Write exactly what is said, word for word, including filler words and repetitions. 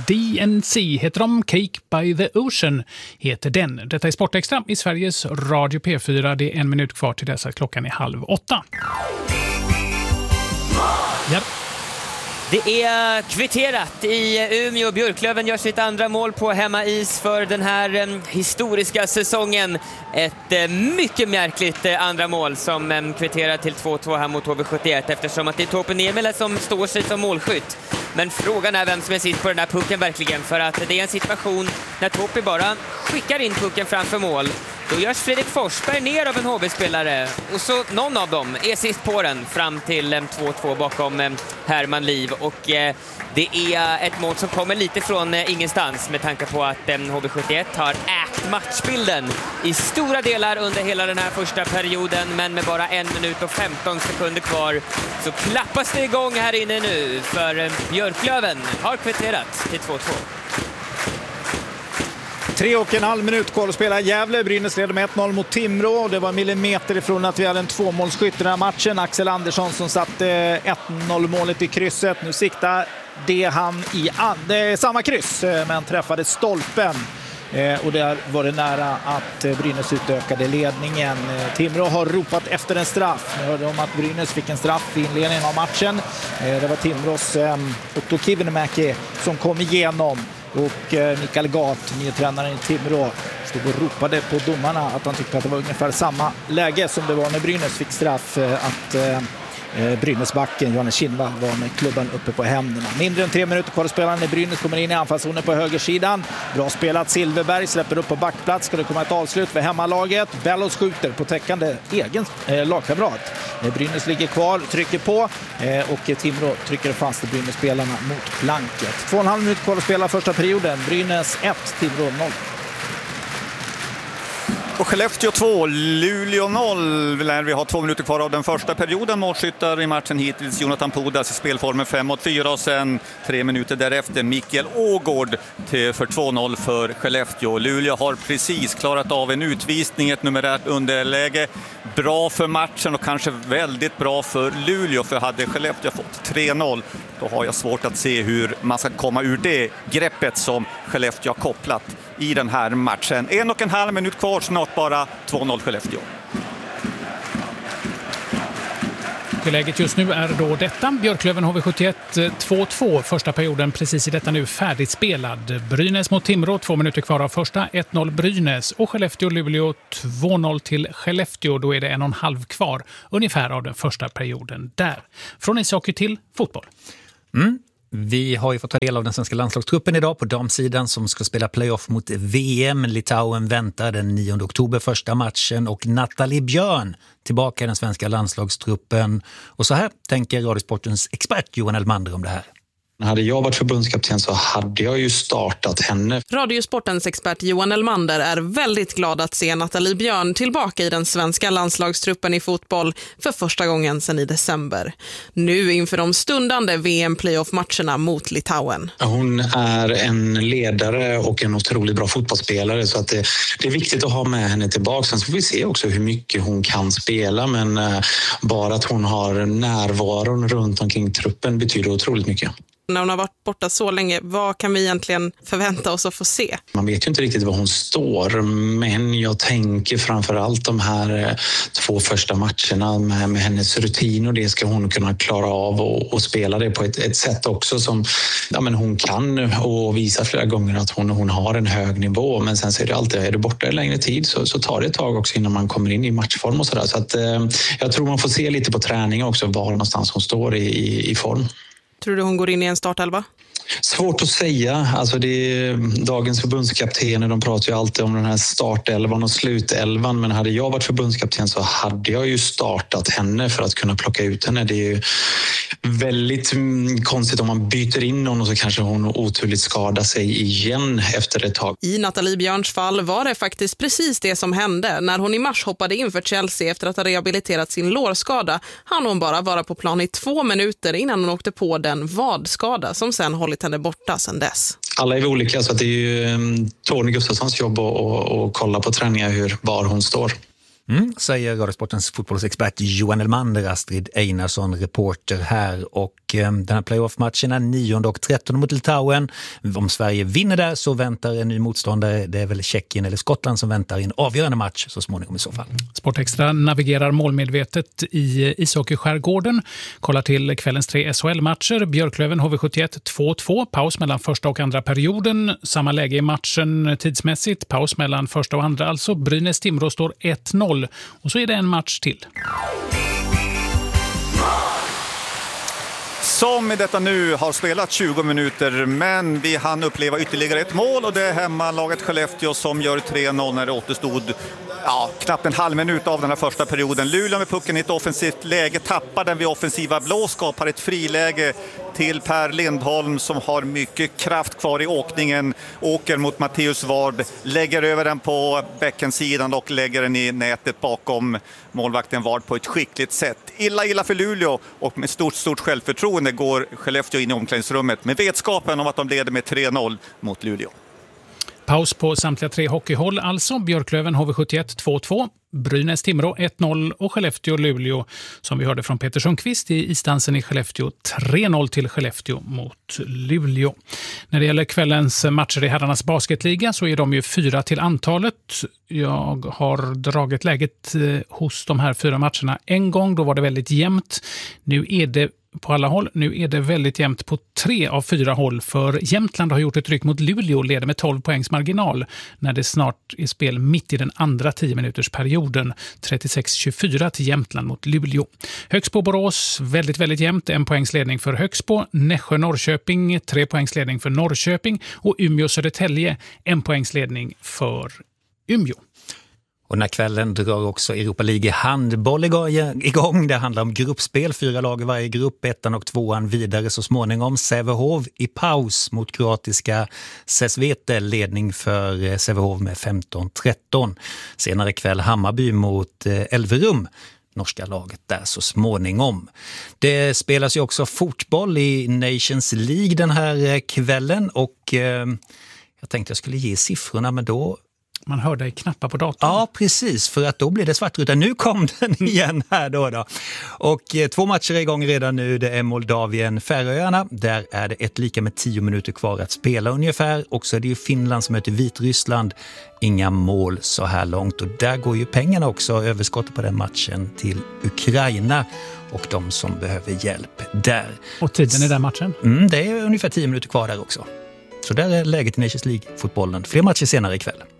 D N C heter de, Cake by the Ocean heter den. Detta är Sportextra i Sveriges Radio P fyra. Det är en minut kvar till dess att klockan är halv åtta. Ja. Det är kvitterat i Umeå. Björklöven gör sitt andra mål på hemmais för den här eh, historiska säsongen. Ett eh, mycket märkligt eh, andra mål som eh, kvitterar till två två här mot H V sjuttioett, eftersom att det är Topi Niemela som står sig som målskytt. Men frågan är vem som är sist på den här pucken verkligen, för att det är en situation när Topi bara skickar in pucken framför mål. Då görs Fredrik Forsberg ner av en H V-spelare och så någon av dem är sist på den fram till två två bakom Herman Liv. Och eh, det är ett mål som kommer lite från eh, ingenstans med tanke på att eh, H V sjuttioett har ägt matchbilden i stora delar under hela den här första perioden. Men med bara en minut och femton sekunder kvar så klappas det igång här inne nu, för eh, Björklöven har kvitterat till två två. Tre och en halv minut kvar att spela. Gävle, Brynäs leder med ett noll mot Timrå. Det var millimeter ifrån att vi hade en tvåmålsskytt i den här matchen. Axel Andersson som satte ett noll målet i krysset. Nu siktar det han i and- samma kryss, men träffade stolpen. Och där var det nära att Brynäs utökade ledningen. Timrå har ropat efter en straff. Nu hörde de att Brynäs fick en straff i inledningen av matchen. Det var Timrås Otto Kivinemäki som kom igenom. Och Mikael Gart, nye tränaren i Timrå, stod och ropade på domarna att han tyckte att det var ungefär samma läge som det var när Brynäs fick straff, att eh, Brynäsbacken, Johannes Kinva, var med klubban uppe på händerna. Mindre än tre minuter kvar att spela när Brynäs kommer in i anfallszonen på högersidan. Bra spelat, Silverberg släpper upp på backplats. Ska det komma ett avslut för hemmalaget. Bellos skjuter på täckande egen eh, lagkamrat. Brynäs ligger kvar, trycker på eh, och Timrå trycker fast Brynäs-spelarna mot planket. Två och en halv minut kvar att spela första perioden. Brynäs ett, Timrå noll. Och Skellefteå två, Luleå noll. Vi har två minuter kvar av den första perioden. Målskyttar i matchen hittills Jonathan Pudas i spelformen fem mot fyra, och sen tre minuter därefter Mikael Ågård till för två noll för Skellefteå. Luleå har precis klarat av en utvisning, ett numerärt underläge. Bra för matchen och kanske väldigt bra för Luleå, för hade Skellefteå fått tre noll, då har jag svårt att se hur man ska komma ur det greppet som Skellefteå har kopplat i den här matchen. En och en halv minut kvar, snart bara två noll Skellefteå. Läget just nu är då detta. Björklöven H V sjuttioett två två. Första perioden precis i detta nu färdigspelad. Brynäs mot Timrå, två minuter kvar av första. ett noll Brynäs. Och Skellefteå-Luleå två noll till Skellefteå. Då är det en och en halv kvar ungefär av den första perioden där. Från ishockey till fotboll. Mm. Vi har ju fått ta del av den svenska landslagstruppen idag på damsidan som ska spela playoff mot V M. Litauen väntar den nionde oktober första matchen, och Nathalie Björn tillbaka i den svenska landslagstruppen. Och så här tänker Radiosportens expert Johan Elmander om det här. Hade jag varit förbundskapten så hade jag ju startat henne. Radiosportens expert Johan Elmander är väldigt glad att se Nathalie Björn tillbaka i den svenska landslagstruppen i fotboll för första gången sedan i december. Nu inför de stundande V M-playoff-matcherna mot Litauen. Hon är en ledare och en otroligt bra fotbollsspelare, så att det, det är viktigt att ha med henne tillbaka. Sen så får vi se också hur mycket hon kan spela, men bara att hon har närvaron runt omkring truppen betyder otroligt mycket. När hon har varit borta så länge, vad kan vi egentligen förvänta oss att få se? Man vet ju inte riktigt var hon står, men jag tänker framförallt de här två första matcherna med, med hennes rutin, och det ska hon kunna klara av och, och spela det på ett, ett sätt också som ja, men hon kan, och visa flera gånger att hon, hon har en hög nivå. Men sen så är det alltid, är du borta en längre tid så, så tar det ett tag också innan man kommer in i matchform och sådär. Så att eh, jag tror man får se lite på träning också var någonstans hon står i, i, i form. Tror du hon går in i en startelva? Svårt att säga. Alltså det är, dagens förbundskaptener, de pratar ju alltid om den här startelvan och slutelvan, men hade jag varit förbundskapten så hade jag ju startat henne för att kunna plocka ut henne. Det är ju väldigt konstigt om man byter in någon och så kanske hon oturligt skadar sig igen efter ett tag. I Nathalie Björns fall var det faktiskt precis det som hände. När hon i mars hoppade in för Chelsea efter att ha rehabiliterat sin lårskada, hann hon bara vara på plan i två minuter innan hon åkte på den vadskada som sen hållit henne borta sedan dess. Alla är olika, så att det är ju Tony Gustafssons jobb att, att, att kolla på träningar hur, var hon står. Mm, säger Radiosportens fotbollsexpert Johan Elmander, Astrid Einarsson, reporter här. Och eh, den här playoff-matchen är nionde och trettonde mot Litauen. Om Sverige vinner där så väntar en ny motståndare. Det är väl Tjeckien eller Skottland som väntar i en avgörande match så småningom i så fall. Sportextra navigerar målmedvetet i ishockeyskärgården. Kollar till kvällens tre S H L-matcher. Björklöven H V sjuttioett två två. Paus mellan första och andra perioden. Samma läge i matchen tidsmässigt. Paus mellan första och andra. Alltså Brynäs-Timrå står ett noll. Och så är det en match till. Som i detta nu har spelat tjugo minuter, men vi hann uppleva ytterligare ett mål och det är hemmalaget Skellefteå som gör tre noll när det återstod ja, knappt en halv minut av den här första perioden. Luleå med pucken i ett offensivt läge tappar den vid offensiva blå, skapar ett friläge till Per Lindholm som har mycket kraft kvar i åkningen, åker mot Matteus Ward, lägger över den på bäckensidan och lägger den i nätet bakom målvakten Ward på ett skickligt sätt. Illa illa för Luleå och med stort stort självförtroende går Skellefteå in i omklädningsrummet med vetskapen om att de leder med tre noll mot Luleå. Paus på samtliga tre hockeyhåll alltså. Björklöven H V sjuttioett två två, Brynäs-Timrå ett noll och Skellefteå-Luleå som vi hörde från Peter Sundqvist i isdansen i Skellefteå tre noll till Skellefteå mot Luleå. När det gäller kvällens matcher i herrarnas basketliga så är de ju fyra till antalet. Jag har dragit läget hos de här fyra matcherna en gång, då var det väldigt jämnt. Nu är det på alla håll. Nu är det väldigt jämnt på tre av fyra håll, för Jämtland har gjort ett tryck mot Luleå och leder med tolv poängs marginal när det snart är spel mitt i den andra tio minuters perioden. trettiosex tjugofyra till Jämtland mot Luleå. Högsbo Borås, väldigt, väldigt jämnt. En poängs ledning för Högsbo. Nässjö Norrköping, tre poängs ledning för Norrköping. Och Umeå Södertälje, en poängs ledning för Umeå. Och när kvällen drar också Europa League handboll igång. Det handlar om gruppspel, fyra lag i varje grupp, ettan och tvåan vidare så småningom. Sävehof i paus mot kroatiska Sesvete, ledning för Sävehof med femton tretton. Senare kväll Hammarby mot Elverum, norska laget där så småningom. Det spelas ju också fotboll i Nations League den här kvällen och eh, jag tänkte jag skulle ge siffrorna, men då man hör dig knappa på datorn. Ja, precis. För att då blir det svartruta. Nu kom den igen här då. då. Och eh, två matcher är igång redan nu. Det är Moldavien, Färöarna. Där är det ett lika med tio minuter kvar att spela ungefär. Och så är det ju Finland som möter Vitryssland. Inga mål så här långt. Och där går ju pengarna också, överskottet på den matchen, till Ukraina och de som behöver hjälp där. Och tiden i den matchen? Mm, det är ungefär tio minuter kvar där också. Så där är läget i Nations League-fotbollen. Fler matcher senare ikväll.